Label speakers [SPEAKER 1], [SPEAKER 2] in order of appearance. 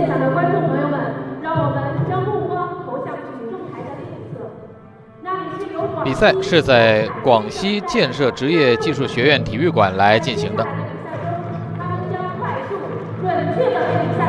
[SPEAKER 1] 场的观众朋友们，让我们将目光投向举重台的另一侧，那里是由
[SPEAKER 2] 比赛是在广西建设职业技术学院体育馆来进行的。
[SPEAKER 1] 他们将快速、准确的比赛